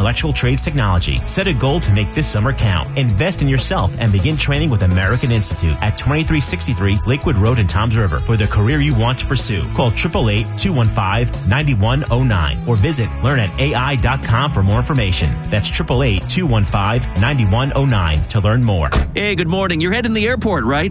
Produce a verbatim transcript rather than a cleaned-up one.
electrical trades technology. Set a goal to make this summer count. Invest in yourself and begin training with American Institute at twenty-three sixty-three Lakewood Road in Toms River for the career you want to pursue. Call eight eight eight, two one five, nine one zero nine or visit learn at A I dot com for more information. That's eight eight eight, two one five, nine one zero nine to learn more. Hey, good morning. You're heading to the airport, right?